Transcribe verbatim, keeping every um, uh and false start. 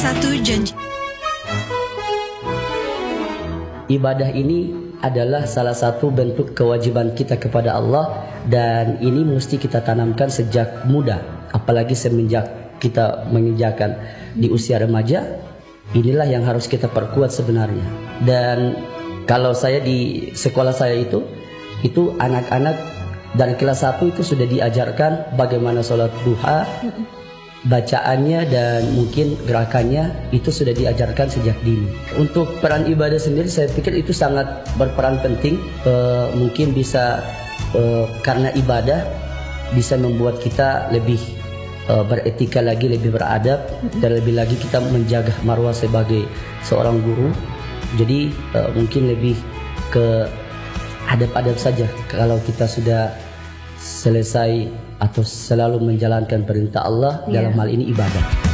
satu janji. Ibadah ini adalah salah satu bentuk kewajiban kita kepada Allah, dan ini mesti kita tanamkan sejak muda, apalagi semenjak kita menginjakan di usia remaja. Inilah yang harus kita perkuat sebenarnya. Dan kalau saya di sekolah saya itu itu anak-anak dari kelas satu itu sudah diajarkan bagaimana sholat duha, bacaannya dan mungkin gerakannya itu sudah diajarkan sejak dini. Untuk peran ibadah sendiri saya pikir itu sangat berperan penting. E, mungkin bisa e, karena ibadah bisa membuat kita lebih e, beretika lagi, lebih beradab, dan lebih lagi kita menjaga marwah sebagai seorang guru. Jadi e, mungkin lebih ke adab-adab saja kalau kita sudah selesai atau selalu menjalankan perintah Allah, yeah, dalam hal ini ibadah.